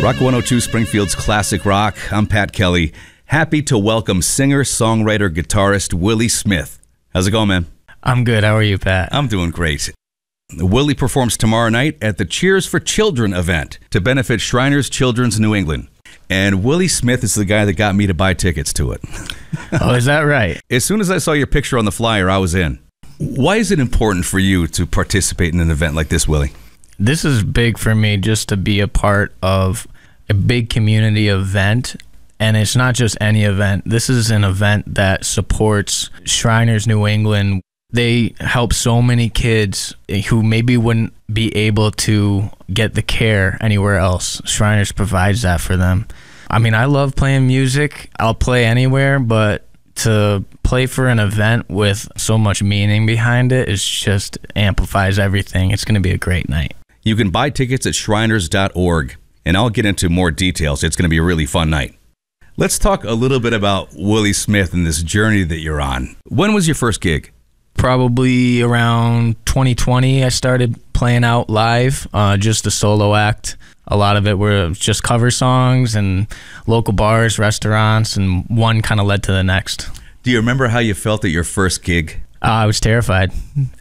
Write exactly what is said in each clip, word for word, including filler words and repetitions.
Rock one oh two, Springfield's Classic Rock. I'm Pat Kelly. Happy to welcome singer, songwriter, guitarist Willie Smith. How's it going, man? I'm good. How are you, Pat? I'm doing great. Willie performs tomorrow night at the Cheers for Children event to benefit Shriners Children's New England. And Willie Smith is the guy that got me to buy tickets to it. Oh, is that right? As soon as I saw your picture on the flyer, I was in. Why is it important for you to participate in an event like this, Willie? This is big for me, just to be a part of a big community event. And it's not just any event. This is an event that supports Shriners New England. They help so many kids who maybe wouldn't be able to get the care anywhere else. Shriners provides that for them. I mean, I love playing music. I'll play anywhere, but to play for an event with so much meaning behind it, it just amplifies everything. It's going to be a great night. You can buy tickets at shriners dot org, and I'll get into more details. It's going to be a really fun night. Let's talk a little bit about Willie Smith and this journey that you're on. When was your first gig? Probably around twenty twenty, I started playing out live, uh, just a solo act. A lot of it were just cover songs and local bars, restaurants, and one kind of led to the next. Do you remember how you felt at your first gig? Uh, I was terrified.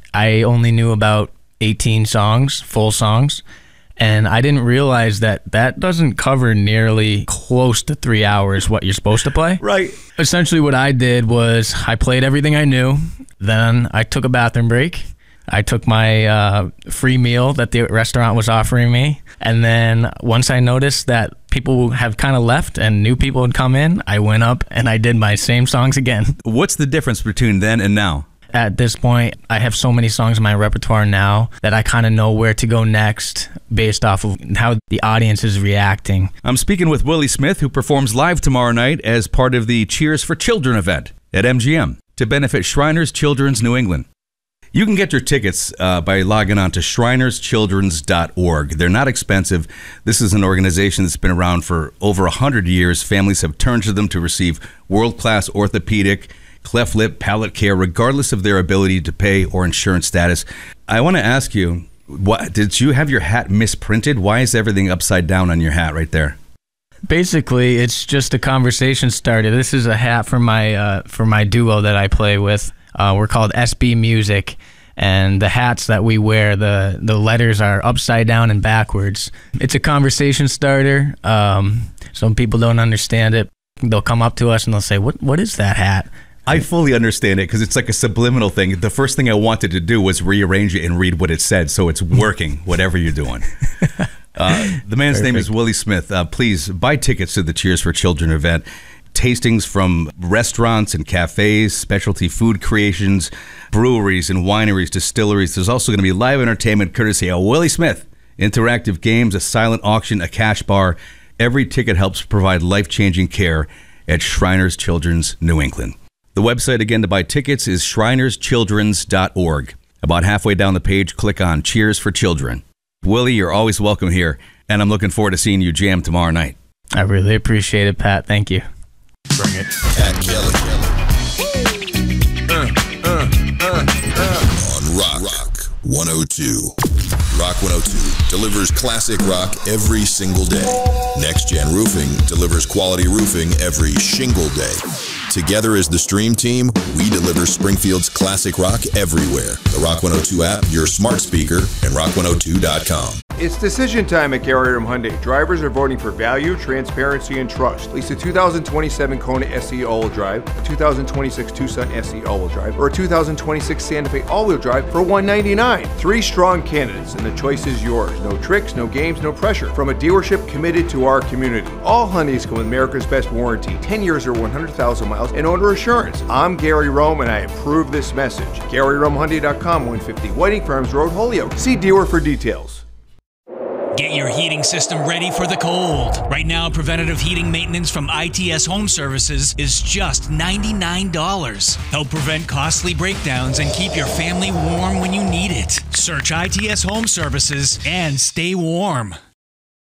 I only knew about eighteen songs, full songs, and I didn't realize that that doesn't cover nearly close to three hours what you're supposed to play. Right. Essentially what I did was I played everything I knew, then I took a bathroom break, I took my uh, free meal that the restaurant was offering me, and then once I noticed that people have kind of left and new people had come in, I went up and I did my same songs again. What's the difference between then and now? At this point, I have so many songs in my repertoire now that I kind of know where to go next based off of how the audience is reacting. I'm speaking with Willie Smith, who performs live tomorrow night as part of the Cheers for Children event at M G M to benefit Shriners Children's New England. You can get your tickets uh, by logging on to shriners children's dot org. They're not expensive. This is an organization that's been around for over one hundred years. Families have turned to them to receive world-class orthopedic, cleft lip, palate care, regardless of their ability to pay or insurance status. I want to ask you, what, did you have your hat misprinted? Why is everything upside down on your hat right there? Basically, it's just a conversation starter. This is a hat for my uh, for my duo that I play with. Uh, we're called S B Music, and the hats that we wear, the the letters are upside down and backwards. It's a conversation starter. Um, some people don't understand it. They'll come up to us and they'll say, "What what is that hat?" I fully understand it because it's like a subliminal thing. The first thing I wanted to do was rearrange it and read what it said, so it's working, whatever you're doing. Uh, the man's Perfect. name is Willie Smith. Uh, please buy tickets to the Cheers for Children event. Tastings from restaurants and cafes, specialty food creations, breweries and wineries, distilleries. There's also going to be live entertainment courtesy of Willie Smith, interactive games, a silent auction, a cash bar. Every ticket helps provide life-changing care at Shriners Children's New England. The website, again, to buy tickets is shriners children's dot org. About halfway down the page, click on Cheers for Children. Willie, you're always welcome here, and I'm looking forward to seeing you jam tomorrow night. I really appreciate it, Pat. Thank you. Bring it. Pat Kelly. Uh, uh, uh, uh. On Rock, Rock one oh two. Rock one oh two delivers classic rock every single day. Next Gen Roofing delivers quality roofing every shingle day. Together as the Stream Team, we deliver Springfield's classic rock everywhere. The Rock one oh two app, your smart speaker, and rock one oh two dot com. It's decision time at Gary Rim Hyundai. Drivers are voting for value, transparency, and trust. Lease a two thousand twenty-seven Kona S E all-wheel drive, a two thousand twenty-six Tucson S E all-wheel drive, or a two thousand twenty-six Santa Fe all-wheel drive for one hundred ninety-nine dollars. Three strong candidates, and the choice is yours. No tricks, no games, no pressure. From a dealership committed to our community. All Hyundais come with America's best warranty, ten years or one hundred thousand miles, and owner assurance. I'm Gary Rome, and I approve this message. Gary Rome Hyundai dot com, one fifty Whiting Farms Road, Holyoke. See dealer for details. Get your heating system ready for the cold. Right now, preventative heating maintenance from I T S Home Services is just ninety-nine dollars. Help prevent costly breakdowns and keep your family warm when you need it. Search I T S Home Services and stay warm.